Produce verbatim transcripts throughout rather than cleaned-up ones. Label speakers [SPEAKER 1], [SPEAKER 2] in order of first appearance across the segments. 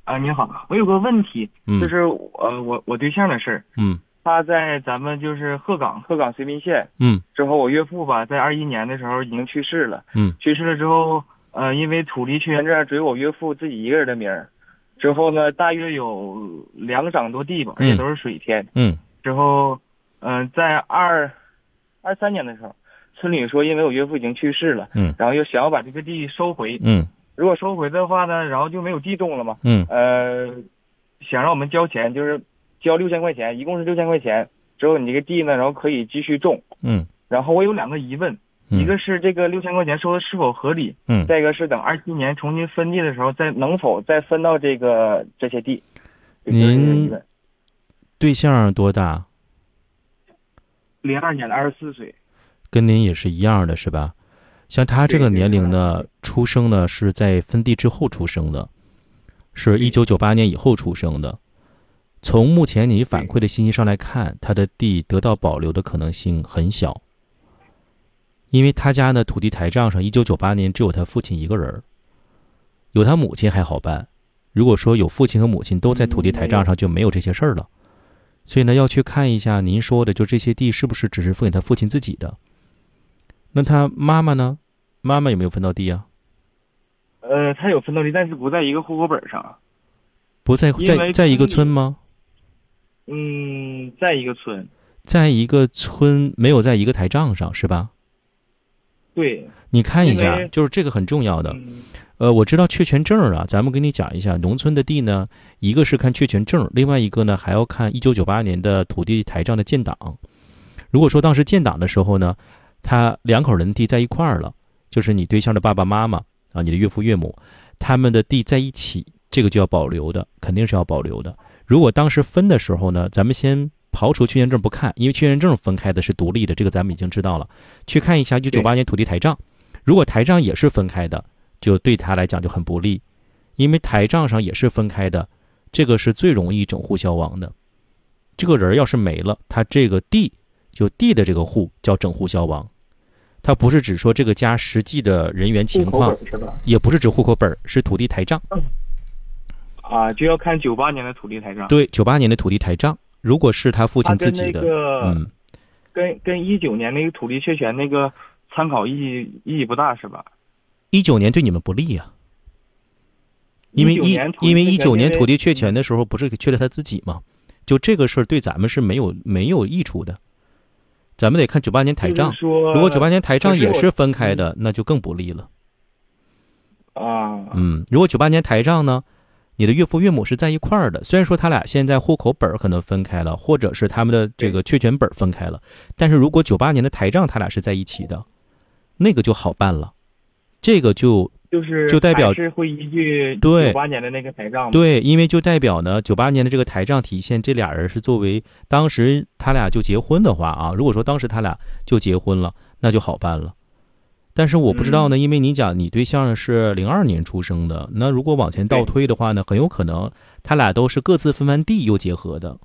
[SPEAKER 1] 啊，你好，我有个问题，
[SPEAKER 2] 嗯
[SPEAKER 1] 就是呃，我我对象的事儿。
[SPEAKER 2] 嗯
[SPEAKER 1] 他在咱们就是鹤岗，鹤岗绥宾县。
[SPEAKER 2] 嗯
[SPEAKER 1] 之后我岳父吧，在二一年的时候已经去世了。
[SPEAKER 2] 嗯
[SPEAKER 1] 去世了之后，呃，因为土地确权证只有我岳父自己一个人的名儿。之后呢，大约有两掌多地吧，而且都是水田。
[SPEAKER 2] 嗯
[SPEAKER 1] 之后，嗯、呃，在二二三年的时候，村里说因为我岳父已经去世了，
[SPEAKER 2] 嗯
[SPEAKER 1] 然后又想要把这个地收回。
[SPEAKER 2] 嗯
[SPEAKER 1] 如果收回的话呢，然后就没有地种了嘛。
[SPEAKER 2] 嗯
[SPEAKER 1] 呃，想让我们交钱，就是交六千块钱，一共是六千块钱。之后你这个地呢，然后可以继续种。
[SPEAKER 2] 嗯
[SPEAKER 1] 然后我有两个疑问，
[SPEAKER 2] 嗯
[SPEAKER 1] 一个是这个六千块钱收的是否合理，
[SPEAKER 2] 嗯，
[SPEAKER 1] 再一个是等二七年重新分地的时候，再能否再分到这个这些地。这就是这个疑问。
[SPEAKER 2] 对象多大？
[SPEAKER 1] 零二年的二十四岁。
[SPEAKER 2] 跟您也是一样的，是吧？像他这个年龄呢，出生呢是在分地之后出生的，是一九九八年以后出生的。从目前你反馈的信息上来看，他的地得到保留的可能性很小，因为他家呢土地台账上一九九八年只有他父亲一个人，有他母亲还好办。如果说有父亲和母亲都在土地台账上，就没有这些事儿了。所以呢，要去看一下您说的，就这些地是不是只是分给他父亲自己的。那他妈妈呢？妈妈有没有分到地啊？
[SPEAKER 1] 呃，他有分到地，但是不在一个户口本上。
[SPEAKER 2] 不在在在一个村吗？
[SPEAKER 1] 嗯，在一个村。
[SPEAKER 2] 在一个村，没有在一个台账上，是吧？
[SPEAKER 1] 对。
[SPEAKER 2] 你看一下，就是这个很重要的。
[SPEAKER 1] 嗯、
[SPEAKER 2] 呃，我知道确权证啊，咱们给你讲一下，农村的地呢，一个是看确权证，另外一个呢还要看一九九八年的土地台账的建档。如果说当时建档的时候呢，他两口人的地在一块儿了，就是你对象的爸爸妈妈啊，你的岳父岳母，他们的地在一起，这个就要保留的，肯定是要保留的。如果当时分的时候呢，咱们先刨除确权证不看，因为确权证分开的是独立的，这个咱们已经知道了。去看一下一九九八年土地台账，如果台账也是分开的，就对他来讲就很不利，因为台账上也是分开的，这个是最容易整户消亡的。这个人要是没了，他这个地就地的这个户叫整户消亡。它不是指说这个家实际的人员情况，也不是指户口本，是土地台账。
[SPEAKER 1] 嗯、啊，就要看九八年的土地台账。
[SPEAKER 2] 对，九八年的土地台账，如果是他父亲自己的，
[SPEAKER 1] 那个、
[SPEAKER 2] 嗯，
[SPEAKER 1] 跟跟一九年那个土地确权那个参考意义意义不大，是吧？
[SPEAKER 2] 一九年对你们不利啊，因为一因为一九年土地确权的时候不是确了他自己吗？就这个事儿对咱们是没有没有益处的。咱们得看九八年台账，如果九八年台账也是分开的，那就更不利了。
[SPEAKER 1] 啊，
[SPEAKER 2] 嗯，如果九八年台账呢，你的岳父岳母是在一块儿的，虽然说他俩现在户口本可能分开了，或者是他们的这个确权本分开了，但是如果九八年的台账他俩是在一起的，那个就好办了，这个就
[SPEAKER 1] 就是
[SPEAKER 2] 就代表
[SPEAKER 1] 是会依据
[SPEAKER 2] 对
[SPEAKER 1] 九八年的那个台账。
[SPEAKER 2] 对，因为就代表呢，九八年的这个台账体现这俩人是作为当时他俩就结婚的话啊，如果说当时他俩就结婚了，那就好办了。但是我不知道呢，
[SPEAKER 1] 嗯、
[SPEAKER 2] 因为你讲你对象是零二年出生的，那如果往前倒推的话呢，很有可能他俩都是各自分完地又结合的，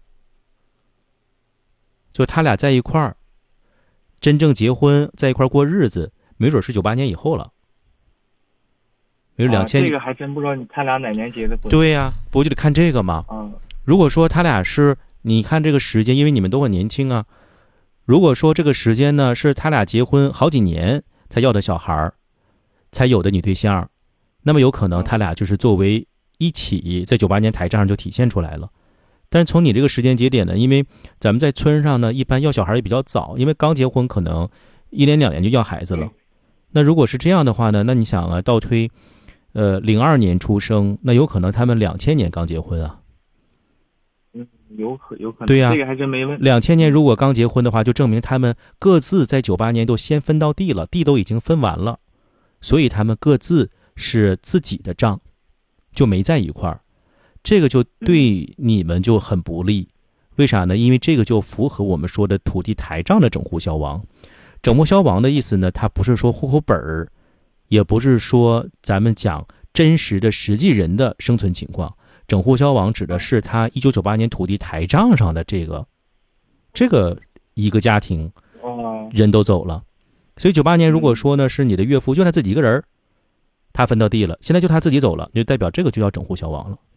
[SPEAKER 2] 就他俩在一块儿，真正结婚在一块儿过日子，没准是九八年以后了。比如两千、
[SPEAKER 1] 啊，这个还真不知道你他俩哪年结的婚。
[SPEAKER 2] 对呀、啊，不就得看这个吗？
[SPEAKER 1] 啊，
[SPEAKER 2] 如果说他俩是，你看这个时间，因为你们都很年轻啊。如果说这个时间呢是他俩结婚好几年才要的小孩才有的女对象，那么有可能他俩就是作为一起在九八年台账上就体现出来了。但是从你这个时间节点呢，因为咱们在村上呢，一般要小孩也比较早，因为刚结婚可能一年两年就要孩子了。那如果是这样的话呢，那你想啊，倒推。呃，零二年出生，那有可能他们两千年刚结婚啊。
[SPEAKER 1] 嗯，有可有可能。
[SPEAKER 2] 对呀、啊，
[SPEAKER 1] 这个还真没问。
[SPEAKER 2] 两千年如果刚结婚的话，就证明他们各自在九八年都先分到地了，地都已经分完了，所以他们各自是自己的账，就没在一块儿。这个就对你们就很不利，为啥呢？因为这个就符合我们说的土地台账的整户消亡。整户消亡的意思呢，它不是说户口本儿。也不是说咱们讲真实的实际人的生存情况，整户消亡指的是他一九九八年土地台账上的这个这个一个家庭人都走了，所以九八年如果说呢是你的岳父就他自己一个人，他分到地了，现在就他自己走了，就代表这个就叫整户消亡了。